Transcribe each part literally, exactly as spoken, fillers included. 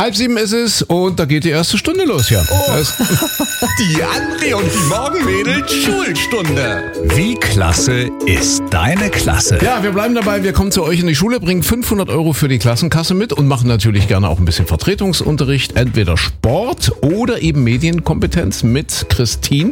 Halb sieben ist es und da geht die erste Stunde los hier. Oh. Die André und die Morgenmädels Schulstunde. Wie klasse ist deine Klasse? Ja, wir bleiben dabei. Wir kommen zu euch in die Schule, bringen fünfhundert Euro für die Klassenkasse mit und machen natürlich gerne auch ein bisschen Vertretungsunterricht. Entweder Sport oder eben Medienkompetenz mit Christine.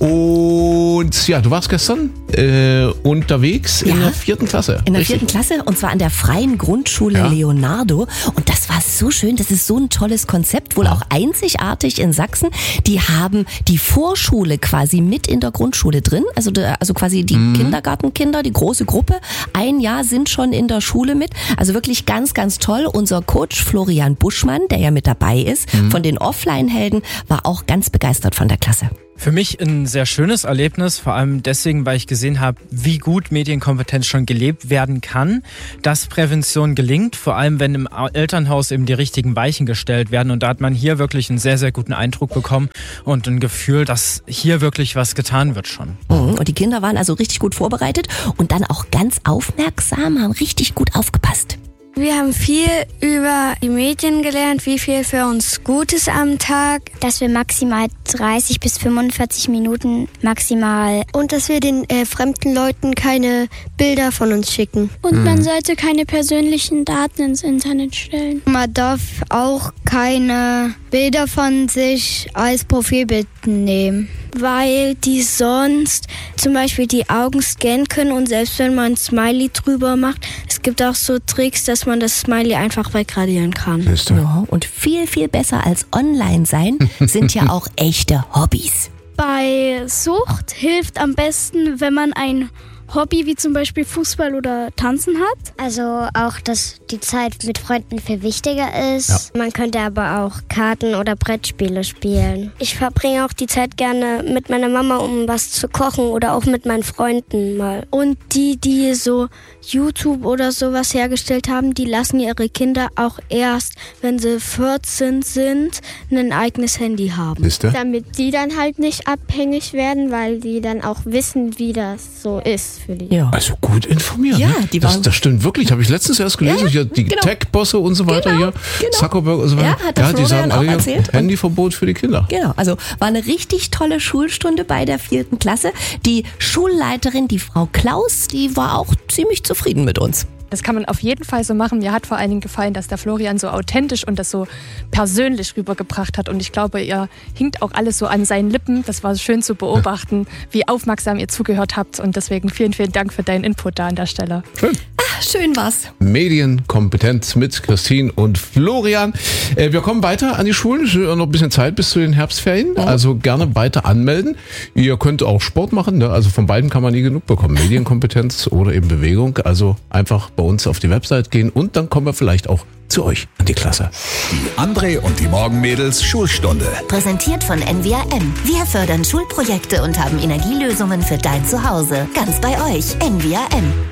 Und ja, du warst gestern äh, unterwegs Ja. in der vierten Klasse. In der Richtig? vierten Klasse und zwar an der Freien Grundschule Ja. Leonardo. Und das war so schön, das ist so ein tolles Konzept, wohl auch einzigartig in Sachsen. Die haben die Vorschule quasi mit in der Grundschule drin. Also, da- also quasi die Mhm. Kindergartenkinder, die große Gruppe. Ein Jahr sind schon in der Schule mit. Also wirklich ganz, ganz toll. Unser Coach Florian Buschmann, der ja mit dabei ist, Mhm. von den Offline-Helden, war auch ganz begeistert von der Klasse. Für mich ein sehr schönes Erlebnis, vor allem deswegen, weil ich gesehen habe, wie gut Medienkompetenz schon gelebt werden kann, dass Prävention gelingt, vor allem wenn im Elternhaus eben die richtigen Weichen gestellt werden. Und da hat man hier wirklich einen sehr, sehr guten Eindruck bekommen und ein Gefühl, dass hier wirklich was getan wird schon. Mhm. Und die Kinder waren also richtig gut vorbereitet und dann auch ganz aufmerksam, haben richtig gut aufgepasst. Wir haben viel über die Medien gelernt, wie viel für uns gut ist am Tag. Dass wir maximal dreißig bis fünfundvierzig Minuten maximal. Und dass wir den äh, fremden Leuten keine Bilder von uns schicken. Und man sollte keine persönlichen Daten ins Internet stellen. Man darf auch keine Bilder von sich als Profilbild nehmen. Weil die sonst zum Beispiel die Augen scannen können und selbst wenn man ein Smiley drüber macht, es gibt auch so Tricks, dass man das Smiley einfach wegradieren kann. Siehst du? Ja, und viel, viel besser als online sein sind ja auch echte Hobbys. Bei Sucht hilft am besten, wenn man ein Hobby wie zum Beispiel Fußball oder Tanzen hat. Also auch, dass die Zeit mit Freunden viel wichtiger ist. Ja. Man könnte aber auch Karten oder Brettspiele spielen. Ich verbringe auch die Zeit gerne mit meiner Mama, um was zu kochen oder auch mit meinen Freunden mal. Und die, die so YouTube oder sowas hergestellt haben, die lassen ihre Kinder auch erst, wenn sie vierzehn sind, ein eigenes Handy haben. Siehst du? Damit die dann halt nicht abhängig werden, weil die dann auch wissen, wie das so ist für die. Ja. Also gut informiert. Ja, ne? die das, waren- das stimmt wirklich. Habe ich letztens erst gelesen. Ja, hier die genau. Tech-Bosse und so weiter Genau, hier. genau. Zuckerberg und so weiter. Ja, hat der die Florian sagen auch alle hier, erzählt. Handyverbot für die Kinder. Genau, also war eine richtig tolle Schulstunde bei der vierten Klasse. Die Schulleiterin, die Frau Klaus, die war auch ziemlich zufrieden mit uns. Das kann man auf jeden Fall so machen. Mir hat vor allen Dingen gefallen, dass der Florian so authentisch und das so persönlich rübergebracht hat. Und ich glaube, ihr hinkt auch alles so an seinen Lippen. Das war schön zu beobachten, wie aufmerksam ihr zugehört habt. Und deswegen vielen, vielen Dank für deinen Input da an der Stelle. Schön. Schön war's. Medienkompetenz mit Christine und Florian. Äh, wir kommen weiter an die Schulen. Es ist noch ein bisschen Zeit bis zu den Herbstferien. Also gerne weiter anmelden. Ihr könnt auch Sport machen. Ne? Also von beiden kann man nie genug bekommen. Medienkompetenz oder eben Bewegung. Also einfach bei uns auf die Website gehen und dann kommen wir vielleicht auch zu euch an die Klasse. Die André und die Morgenmädels Schulstunde. Präsentiert von N V R M. Wir fördern Schulprojekte und haben Energielösungen für dein Zuhause. Ganz bei euch. N V R M.